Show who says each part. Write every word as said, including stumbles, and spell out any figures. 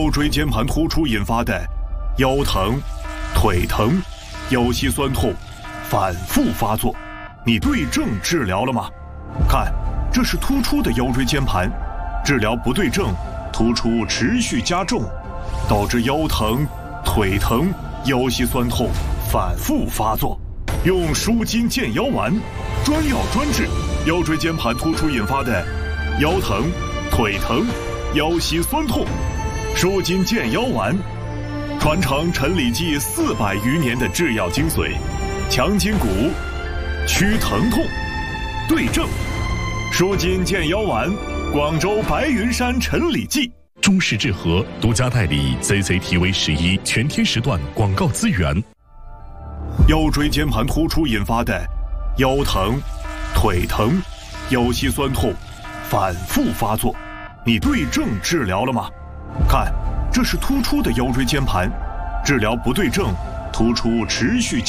Speaker 1: 腰椎间盘突出引发的腰疼、腿疼、腰膝酸痛反复发作，你对症治疗了吗？看，这是突出的腰椎间盘，治疗不对症，突出持续加重，导致腰疼、腿疼、腰膝酸痛反复发作。用舒筋健腰丸，专药专治腰椎间盘突出引发的腰疼、腿疼、腰膝酸痛。舒筋健腰丸，传承陈李济四百余年的制药精髓，强筋骨，祛疼痛，对症。舒筋健腰丸，广州白云山陈李济。
Speaker 2: 中式治和独家代理 Z Z T V 十一全天时段广告资源。
Speaker 1: 腰椎间盘突出引发的腰疼、腿疼、腰膝酸痛反复发作，你对症治疗了吗？看，这是突出的腰椎间盘，治疗不对症，突出持续